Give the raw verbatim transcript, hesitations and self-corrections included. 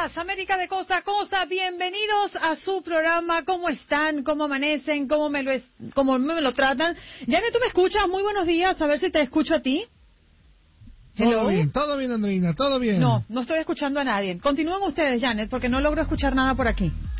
días, América de costa a costa. Bienvenidos a su programa. ¿Cómo están? ¿Cómo amanecen? ¿Cómo me lo, es, cómo me lo tratan? Janet, ¿tú me escuchas? Muy buenos días. A ver si te escucho a ti. Hello. Todo bien, todo bien, Andreina, todo bien. No, no estoy escuchando a nadie. Continúen ustedes, Janet, porque no logro escuchar nada por aquí.